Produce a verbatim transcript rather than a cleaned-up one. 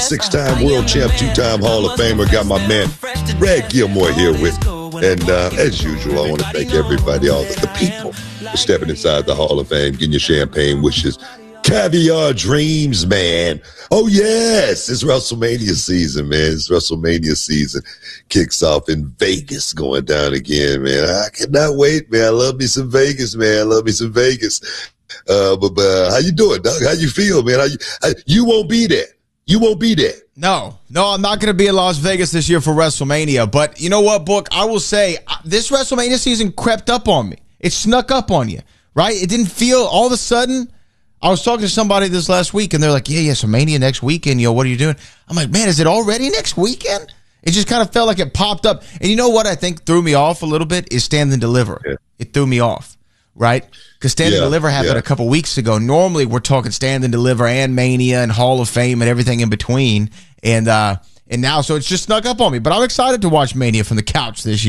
six-time world champ, two-time Hall of Famer. Got my man Brad Gilmore here with. And uh, as usual, I want to thank everybody, all the, the people, for stepping inside the Hall of Fame, getting your champagne wishes. Caviar dreams, man. Oh, yes. It's WrestleMania season, man. It's WrestleMania season. Kicks off in Vegas, going down again, man. I cannot wait, man. I love me some Vegas, man. I love me some Vegas. Uh, but uh, how you doing, Doug? How you feel, man? How you, how, you won't be there. You won't be there. No, no, I'm not going to be in Las Vegas this year for WrestleMania. But you know what, Book? I will say this WrestleMania season crept up on me. It snuck up on you, right? It didn't feel all of a sudden. I was talking to somebody this last week, and they're like, yeah, yeah, so Mania next weekend. You know, what are you doing? I'm like, man, is it already next weekend? It just kind of felt like it popped up. And you know what I think threw me off a little bit is Stand and Deliver. Yeah. It threw me off, right? Because Stand yeah, and Deliver happened yeah. a couple weeks ago. Normally, we're talking Stand and Deliver and Mania and Hall of Fame and everything in between. And uh, and now, so it's just snuck up on me. But I'm excited to watch Mania from the couch this year.